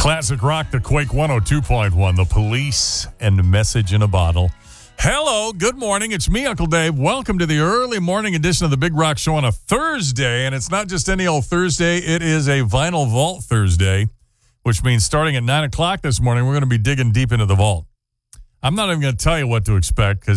Classic rock, the Quake 102.1, The Police, and Message in a Bottle. Hello, good morning. It's me, Uncle Dave. Welcome to the early morning edition of the Big Rock Show on a Thursday. And it's not just any old Thursday. It is a Vinyl Vault Thursday, which means starting at 9 o'clock this morning, we're going to be digging deep into the vault. I'm not even going to tell you what to expect because